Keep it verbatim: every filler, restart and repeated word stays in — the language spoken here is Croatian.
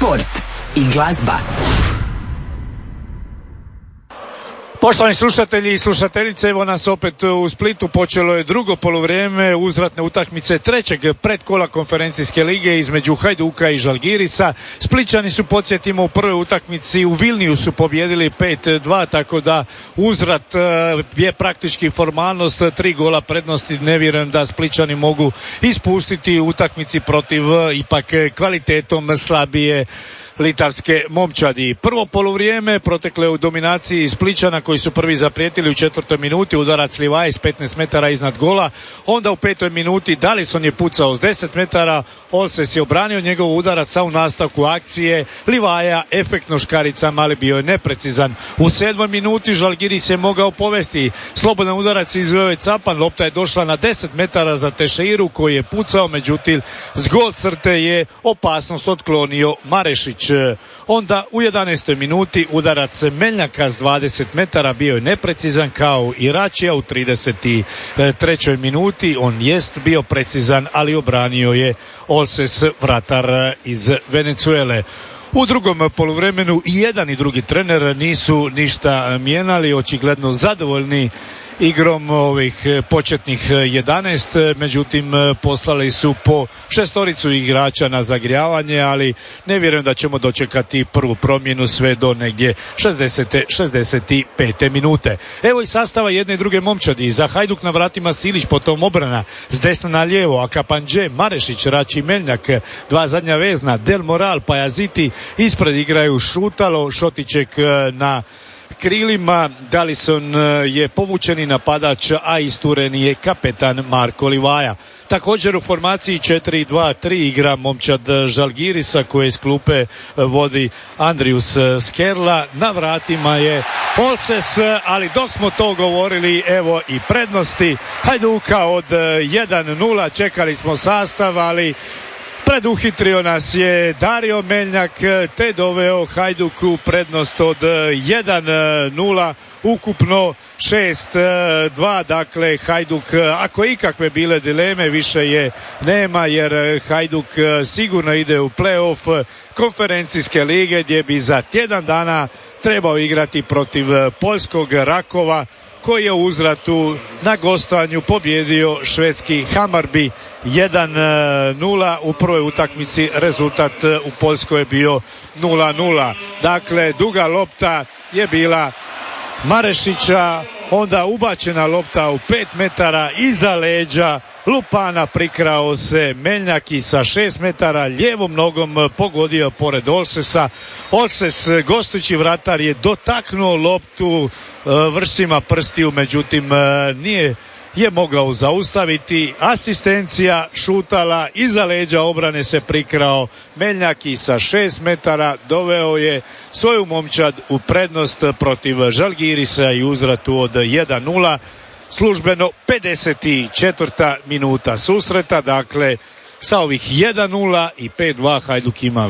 sport i glazba. Poštovani slušatelji i slušateljice, evo nas opet u Splitu. Počelo je drugo poluvrijeme uzvratne utakmice trećeg predkola konferencijske lige između Hajduka i Žalgirisa. Splićani su, podsjetimo, u prvoj utakmici u Vilniusu pobjedili pet dva, tako da uzvrat je praktički formalnost, tri gola prednosti. Ne vjerujem da Splićani mogu ispustiti utakmici protiv ipak kvalitetom slabije litavske momčadi. Prvo poluvrijeme protekle u dominaciji Splićana koji su prvi zaprijetili u četvrtoj minuti, udarac Livaje s petnaest metara iznad gola. Onda u petoj minuti Dalison je pucao s deset metara, Olses je obranio njegov udarac, a u nastavku akcije Livaja efektno škaricama, ali bio je neprecizan. U sedmoj minuti Žalgiris je mogao povesti, slobodan udarac izveo je Capan, lopta je došla na deset metara za Tešeiru koji je pucao, međutim s gol crte je opasnost otklonio Marešić. Onda u jedanaestoj minuti udarac Meljnjaka s dvadeset metara bio je neprecizan kao i Račija. U trideset trećoj minuti on jest bio precizan, ali obranio je Olses, vratar iz Venezuele. U drugom poluvremenu i jedan i drugi trener nisu ništa mijenjali, očigledno zadovoljni igrom ovih početnih jedanaest, međutim poslali su po šestoricu igrača na zagrijavanje, ali ne vjerujem da ćemo dočekati prvu promjenu sve do negdje šezdesete šezdeset pete minute. Evo i sastava jedne i druge momčadi. Za Hajduk na vratima Silić, potom obrana s desna na lijevo, Akapanđe, Marešić, Rači, Meljnjak, dva zadnja vezna, Del Moral, Pajaziti, ispred igraju Šutalo, Šotićek na krilima, Dalison je povučeni napadač, a isturen je kapetan Marko Livaja. Također u formaciji četiri dva tri igra momčad Žalgirisa koje iz klupe vodi Andrius Skerla. Na vratima je Olses, ali dok smo to govorili, evo i prednosti Hajduka od jedan nula. Čekali smo sastav, ali preduhitrio nas je Dario Meljnjak te doveo Hajduk u prednost od jedan nula, ukupno šest dva. Dakle, Hajduk, ako ikakve bile dileme, više je nema, jer Hajduk sigurno ide u play-off konferencijske lige gdje bi za tjedan dana trebao igrati protiv poljskog Rakova koji je u uzvratu na gostovanju pobjedio švedski Hammarby jedan nula. U prvoj utakmici rezultat u Poljskoj je bio nula nula. Dakle, duga lopta je bila Marešića, onda ubačena lopta u pet metara iza leđa Lupana, prikrao se Meljnjak i sa šest metara lijevom nogom pogodio pored Olsesa. Olses, gostujući vratar, je dotaknuo loptu vrsima prstiju, međutim nije je mogao zaustaviti. Asistencija Šutala, iza leđa obrane se prikrao Meljnjak i sa šest metara doveo je svoju momčad u prednost protiv Žalgirisa i uzvratu od jedan nula. Službeno pedeset četvrta minuta susreta, dakle sa ovih jedan nula i pet dva Hajduk ima